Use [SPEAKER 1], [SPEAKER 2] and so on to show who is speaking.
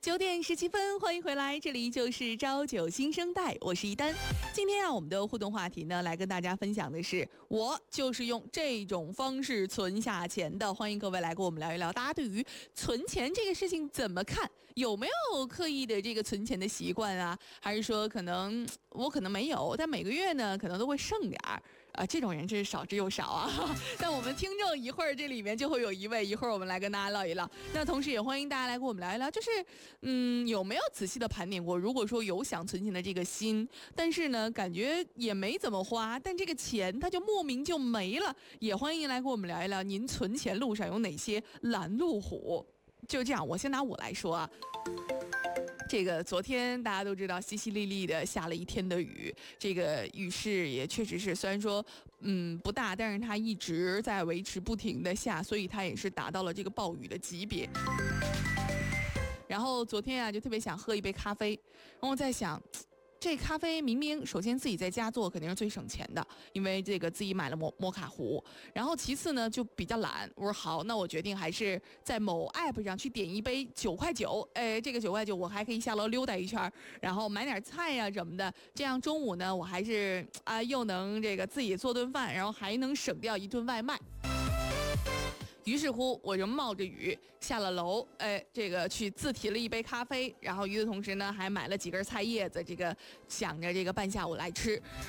[SPEAKER 1] 9点17分，欢迎回来，这里就是朝九新生代，我是一丹。今天我们的互动话题呢，来跟大家分享的是，我就是用这种方式存下钱的。欢迎各位来跟我们聊一聊，大家对于存钱这个事情怎么看？有没有刻意的这个存钱的习惯啊？还是说我可能没有，但每个月呢，可能都会剩点儿。这种人真是少之又少啊！但我们听众一会儿这里面就会有一位，一会儿我们来跟大家唠一唠。那同时也欢迎大家来跟我们聊一聊，就是有没有仔细的盘点过？如果说有想存钱的这个心，但是呢，感觉也没怎么花，但这个钱它就莫名就没了。也欢迎来跟我们聊一聊，您存钱路上有哪些拦路虎？就这样，我先拿我来说啊。这个昨天大家都知道淅淅沥沥的下了一天的雨，这个雨势也确实是虽然说不大，但是它一直在维持不停的下，所以它也是达到了这个暴雨的级别。然后昨天就特别想喝一杯咖啡，然后我在想，这咖啡明明首先自己在家做肯定是最省钱的，因为这个自己买了摩卡壶，然后其次呢就比较懒，我说好，那我决定还是在某 app 上去点一杯9.9块，这个9.9块我还可以下楼溜达一圈，然后买点菜呀什么的，这样中午呢我还是又能这个自己做顿饭，然后还能省掉一顿外卖。于是乎，我就冒着雨下了楼，这个去自提了一杯咖啡，然后与此同时呢，还买了几根菜叶子，这个想着这个半下午来吃。